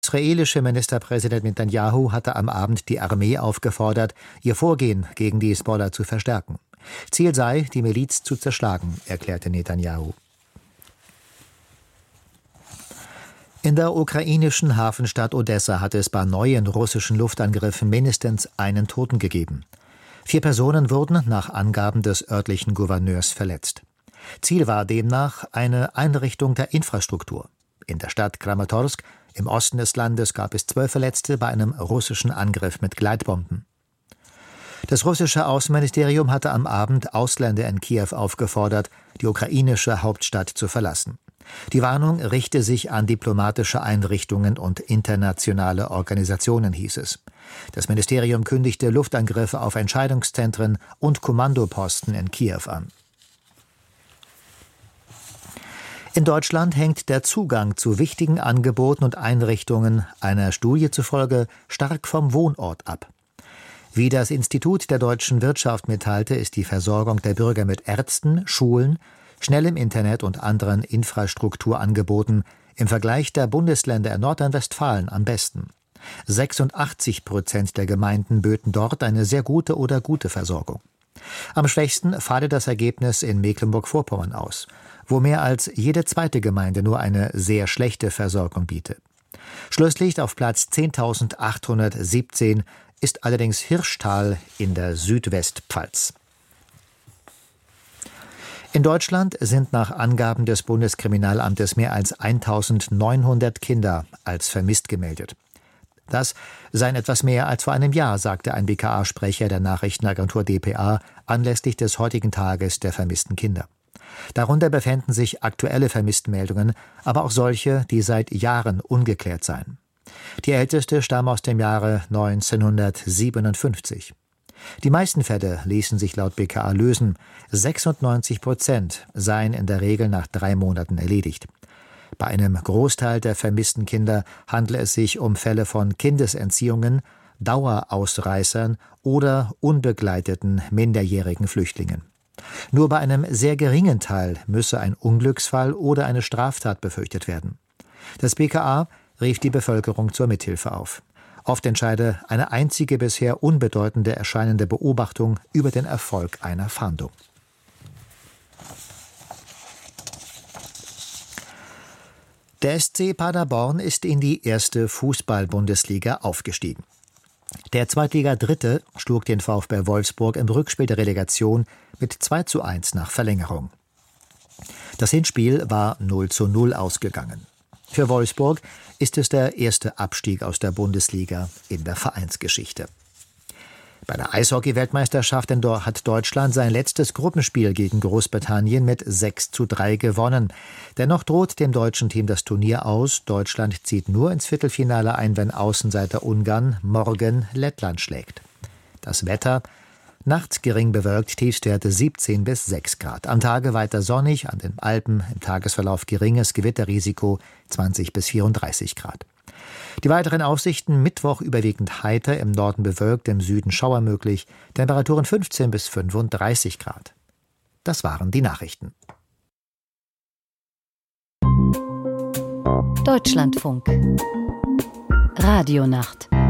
Der israelische Ministerpräsident Netanyahu hatte am Abend die Armee aufgefordert, ihr Vorgehen gegen die Hisbollah zu verstärken. Ziel sei, die Miliz zu zerschlagen, erklärte Netanyahu. In der ukrainischen Hafenstadt Odessa hat es bei neuen russischen Luftangriffen mindestens einen Toten gegeben. 4 Personen wurden nach Angaben des örtlichen Gouverneurs verletzt. Ziel war demnach eine Einrichtung der Infrastruktur. In der Stadt Kramatorsk im Osten des Landes gab es 12 Verletzte bei einem russischen Angriff mit Gleitbomben. Das russische Außenministerium hatte am Abend Ausländer in Kiew aufgefordert, die ukrainische Hauptstadt zu verlassen. Die Warnung richte sich an diplomatische Einrichtungen und internationale Organisationen, hieß es. Das Ministerium kündigte Luftangriffe auf Entscheidungszentren und Kommandoposten in Kiew an. In Deutschland hängt der Zugang zu wichtigen Angeboten und Einrichtungen einer Studie zufolge stark vom Wohnort ab. Wie das Institut der deutschen Wirtschaft mitteilte, ist die Versorgung der Bürger mit Ärzten, Schulen, schnellem Internet und anderen Infrastrukturangeboten im Vergleich der Bundesländer in Nordrhein-Westfalen am besten. 86% der Gemeinden böten dort eine sehr gute oder gute Versorgung. Am schwächsten falle das Ergebnis in Mecklenburg-Vorpommern aus, wo mehr als jede zweite Gemeinde nur eine sehr schlechte Versorgung biete. Schlusslicht auf Platz 10.817 ist allerdings Hirschtal in der Südwestpfalz. In Deutschland sind nach Angaben des Bundeskriminalamtes mehr als 1.900 Kinder als vermisst gemeldet. Das seien etwas mehr als vor einem Jahr, sagte ein BKA-Sprecher der Nachrichtenagentur dpa anlässlich des heutigen Tages der vermissten Kinder. Darunter befänden sich aktuelle Vermisstenmeldungen, aber auch solche, die seit Jahren ungeklärt seien. Die älteste stammt aus dem Jahre 1957. Die meisten Fälle ließen sich laut BKA lösen. 96% seien in der Regel nach 3 Monaten erledigt. Bei einem Großteil der vermissten Kinder handle es sich um Fälle von Kindesentziehungen, Dauerausreißern oder unbegleiteten minderjährigen Flüchtlingen. Nur bei einem sehr geringen Teil müsse ein Unglücksfall oder eine Straftat befürchtet werden. Das BKA rief die Bevölkerung zur Mithilfe auf. Oft entscheide eine einzige bisher unbedeutende erscheinende Beobachtung über den Erfolg einer Fahndung. Der SC Paderborn ist in die 1. Fußball-Bundesliga aufgestiegen. Der Zweitliga-Dritte schlug den VfB Wolfsburg im Rückspiel der Relegation mit 2:1 nach Verlängerung. Das Hinspiel war 0:0 ausgegangen. Für Wolfsburg ist es der erste Abstieg aus der Bundesliga in der Vereinsgeschichte. Bei der Eishockey-Weltmeisterschaft hat Deutschland sein letztes Gruppenspiel gegen Großbritannien mit 6:3 gewonnen. Dennoch droht dem deutschen Team das Turnier aus. Deutschland zieht nur ins Viertelfinale ein, wenn Außenseiter Ungarn morgen Lettland schlägt. Das Wetter: nachts gering bewölkt, Tiefstwerte 17 bis 6 Grad. Am Tage weiter sonnig, an den Alpen im Tagesverlauf geringes Gewitterrisiko 20 bis 34 Grad. Die weiteren Aussichten: Mittwoch überwiegend heiter, im Norden bewölkt, im Süden Schauer möglich, Temperaturen 15 bis 35 Grad. Das waren die Nachrichten. Deutschlandfunk Radionacht